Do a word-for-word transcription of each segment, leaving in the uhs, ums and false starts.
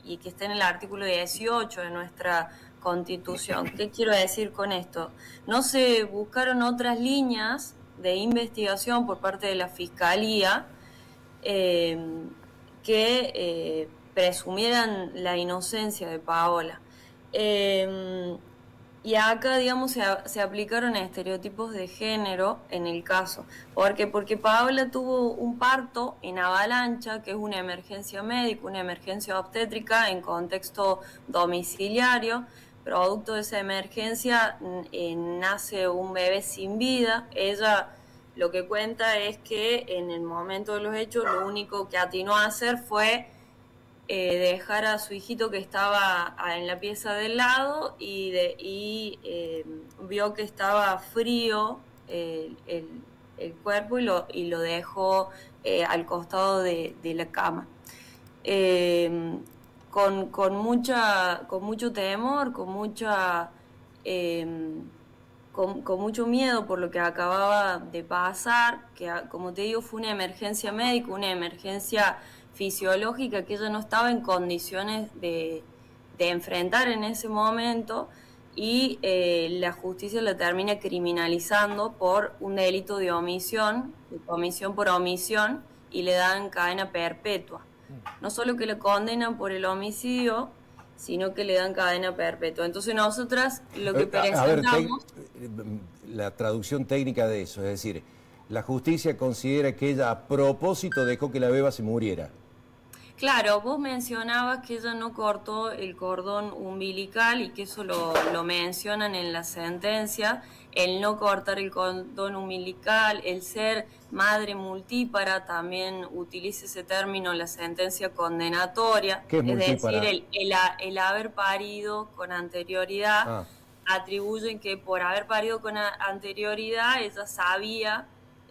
y que está en el artículo dieciocho de nuestra Constitución. ¿Qué quiero decir con esto? No se buscaron otras líneas de investigación por parte de la Fiscalía eh, que eh, presumieran la inocencia de Paola. Eh, y acá, digamos, se, se aplicaron estereotipos de género en el caso. ¿Por qué? Porque Paola tuvo un parto en avalancha, que es una emergencia médica, una emergencia obstétrica en contexto domiciliario. Producto de esa emergencia eh, nace un bebé sin vida. Ella lo que cuenta es que en el momento de los hechos lo único que atinó a hacer fue eh, dejar a su hijito que estaba en la pieza del lado y, de, y eh, vio que estaba frío eh, el, el cuerpo y lo, y lo dejó eh, al costado de, de la cama. Eh, con, con, mucha, con mucho temor, con mucha... Eh, Con, con mucho miedo por lo que acababa de pasar, que como te digo fue una emergencia médica, una emergencia fisiológica que ella no estaba en condiciones de, de enfrentar en ese momento y eh, la justicia la termina criminalizando por un delito de omisión, de comisión por omisión, y le dan cadena perpetua. No solo que le condenan por el homicidio, sino que le dan cadena perpetua. Entonces nosotras lo que a, a ver, presentamos... la traducción técnica de eso, es decir, la justicia considera que ella a propósito dejó que la beba se muriera. Claro, vos mencionabas que ella no cortó el cordón umbilical y que eso lo, lo mencionan en la sentencia, el no cortar el cordón umbilical, el ser madre multípara, también utiliza ese término la sentencia condenatoria, ¿Qué es, es multípara? decir, el, el, el haber parido con anterioridad, ah. atribuyen que por haber parido con anterioridad ella sabía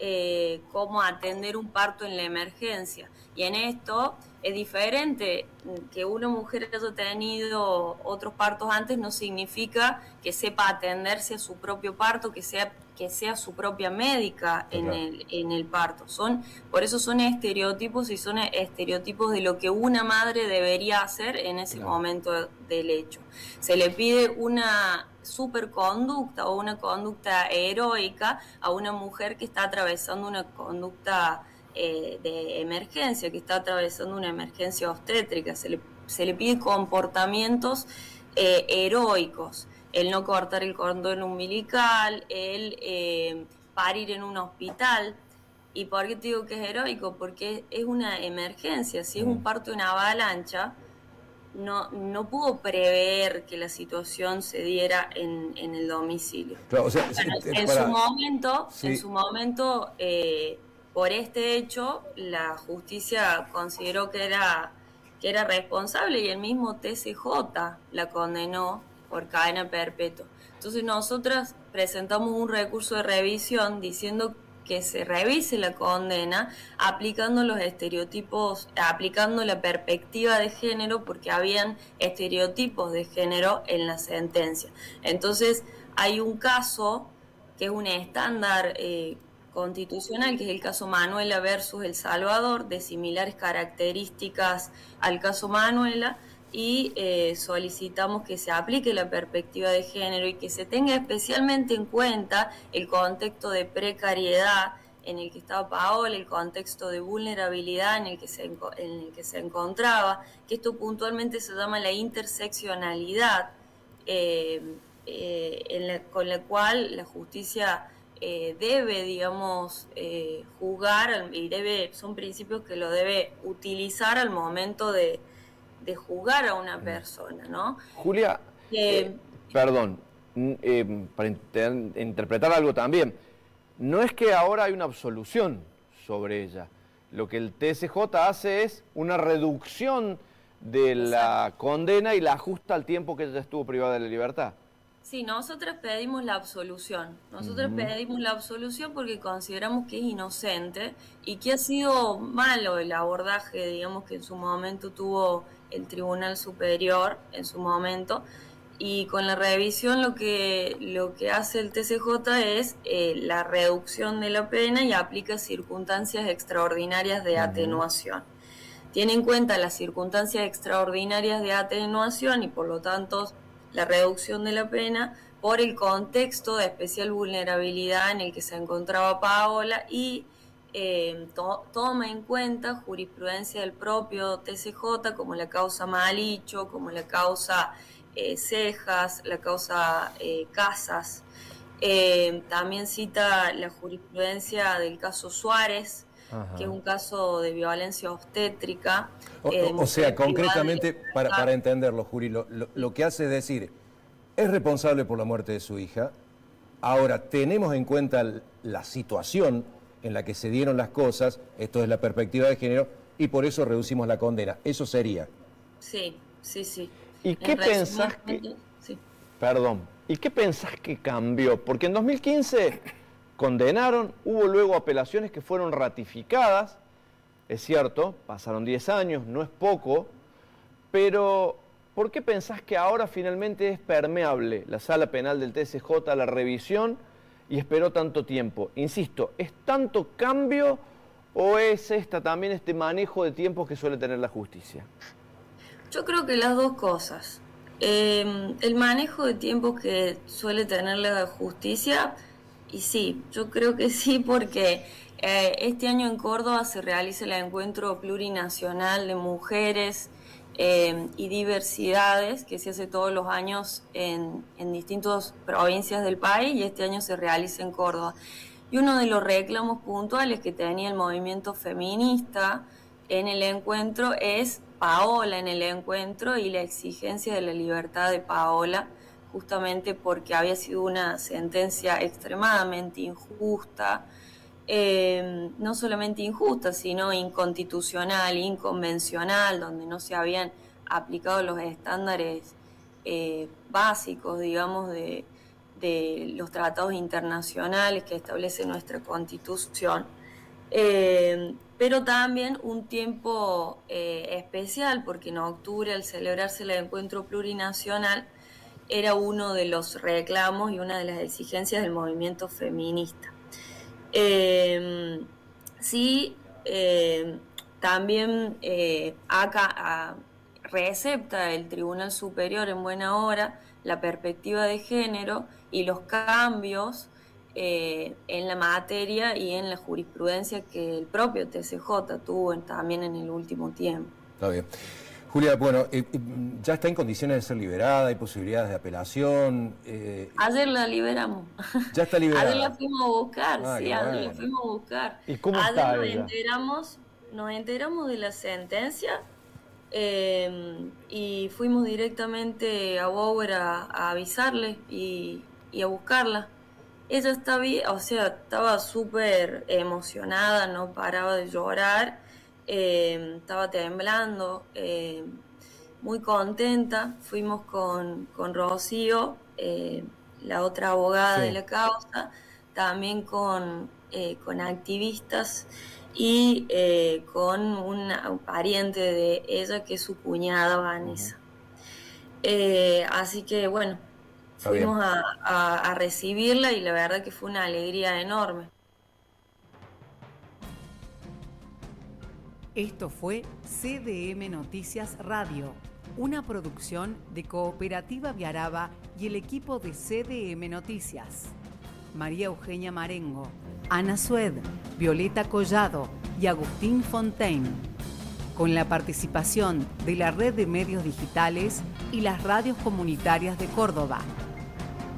eh, cómo atender un parto en la emergencia. Y en esto es diferente, que una mujer haya tenido otros partos antes no significa que sepa atenderse a su propio parto, que sea, que sea su propia médica en, Claro. el, en el parto. Son, por eso son estereotipos y son estereotipos de lo que una madre debería hacer en ese claro. momento del hecho. Se le pide una superconducta o una conducta heroica a una mujer que está atravesando una conducta eh, de emergencia, que está atravesando una emergencia obstétrica. Se le, se le pide comportamientos eh, heroicos, el no cortar el cordón umbilical, el eh, parir en un hospital. ¿Y por qué te digo que es heroico? Porque es una emergencia. Si es un parto en avalancha, no, no pudo prever que la situación se diera en, en el domicilio. Claro, o sea, bueno, sí, en, para... su momento, sí. en su momento, eh, por este hecho, la justicia consideró que era, que era responsable y el mismo T C J la condenó por cadena perpetua. Entonces nosotras presentamos un recurso de revisión diciendo que se revise la condena aplicando los estereotipos, aplicando la perspectiva de género, porque habían estereotipos de género en la sentencia. Entonces hay un caso que es un estándar eh, constitucional, que es el caso Manuela versus El Salvador, de similares características al caso Manuela, y eh, solicitamos que se aplique la perspectiva de género y que se tenga especialmente en cuenta el contexto de precariedad en el que estaba Paola, el contexto de vulnerabilidad en el que se, en el que se encontraba, que esto puntualmente se llama la interseccionalidad, eh, eh, en la, con la cual la justicia eh, debe, digamos, eh, juzgar, y debe, son principios que lo debe utilizar al momento de de juzgar a una persona, ¿no? Julia, eh, eh, perdón, eh, para inter interpretar algo también, no es que ahora hay una absolución sobre ella, lo que el T S J hace es una reducción de Exacto. la condena y la ajusta al tiempo que ella estuvo privada de la libertad. Sí, nosotros pedimos la absolución. Nosotros uh-huh. pedimos la absolución porque consideramos que es inocente y que ha sido malo el abordaje, digamos, que en su momento tuvo el Tribunal Superior, en su momento, y con la revisión lo que, lo que hace el T C J es eh, la reducción de la pena y aplica circunstancias extraordinarias de uh-huh. atenuación. tiene en cuenta las circunstancias extraordinarias de atenuación y por lo tanto la reducción de la pena por el contexto de especial vulnerabilidad en el que se encontraba Paola y eh, to- toma en cuenta jurisprudencia del propio T C J como la causa Malicho, como la causa eh, Cejas, la causa eh, Casas. Eh, también cita la jurisprudencia del caso Suárez, Ajá. que es un caso de violencia obstétrica. O, eh, o sea, concretamente, de... para, para entenderlo, Juri, lo, lo, lo que hace es decir, es responsable por la muerte de su hija, ahora tenemos en cuenta la situación en la que se dieron las cosas, esto es la perspectiva de género, y por eso reducimos la condena. Eso sería. Sí, sí, sí. ¿Y qué pensás que... Sí. Perdón. ¿Y qué pensás que cambió? Porque en dos mil quince condenaron, hubo luego apelaciones que fueron ratificadas, es cierto, pasaron diez años, no es poco, pero ¿por qué pensás que ahora finalmente es permeable la Sala Penal del T C J a la revisión y esperó tanto tiempo? Insisto, ¿es tanto cambio o es esta también este manejo de tiempos que suele tener la justicia? Yo creo que las dos cosas. Eh, el manejo de tiempos que suele tener la justicia, y sí, yo creo que sí, porque eh, este año en Córdoba se realiza el encuentro plurinacional de mujeres eh, y diversidades, que se hace todos los años en, en distintas provincias del país, y este año se realiza en Córdoba. Y uno de los reclamos puntuales que tenía el movimiento feminista en el encuentro es Paola en el encuentro y la exigencia de la libertad de Paola, justamente porque había sido una sentencia extremadamente injusta, eh, no solamente injusta, sino inconstitucional, inconvencional, donde no se habían aplicado los estándares eh, básicos, digamos, de, de los tratados internacionales que establece nuestra Constitución. Eh, pero también un tiempo eh, especial, porque en octubre, al celebrarse el encuentro plurinacional, era uno de los reclamos y una de las exigencias del movimiento feminista. Eh, sí, eh, también eh, acá a, recepta el Tribunal Superior en buena hora la perspectiva de género y los cambios Eh, en la materia y en la jurisprudencia que el propio T C J tuvo en, también en el último tiempo. Está bien. Julia, bueno, eh, ya está en condiciones de ser liberada, hay posibilidades de apelación. Eh, ayer la liberamos. Ya está liberada. Ayer la fuimos a buscar, ah, sí, ayer bueno. la fuimos a buscar. ¿Y cómo ayer está nos ella? enteramos, nos enteramos de la sentencia eh, y fuimos directamente a Bower a, a avisarle y, y a buscarla. Ella está bien, o sea, estaba súper emocionada, no paraba de llorar, eh, estaba temblando, eh, muy contenta. Fuimos con, con Rocío, eh, la otra abogada sí. de la causa, también con, eh, con activistas y eh, con una, un pariente de ella que es su cuñada Vanessa. Uh-huh. eh, así que bueno, fuimos a, a, a recibirla y la verdad que fue una alegría enorme. Esto fue C D M Noticias Radio, una producción de Cooperativa Viaraba y el equipo de C D M Noticias. María Eugenia Marengo, Ana Sued, Violeta Collado y Agustín Fontaine. Con la participación de la Red de Medios Digitales y las radios comunitarias de Córdoba.